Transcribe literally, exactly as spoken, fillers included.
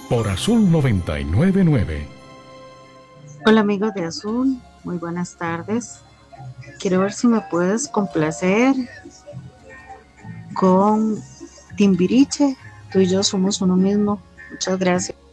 por Azul noventa y nueve punto nueve. Hola amigos de Azul, muy buenas tardes. Quiero ver si me puedes complacer con Timbiriche. Tú y yo somos uno mismo. Muchas gracias.